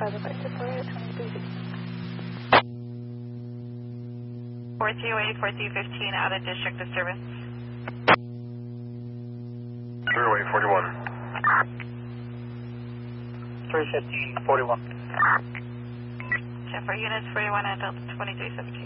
428, 4215, out of district disturbance. 30841. 315, 41. 10 for units, 41 and Delta 2317.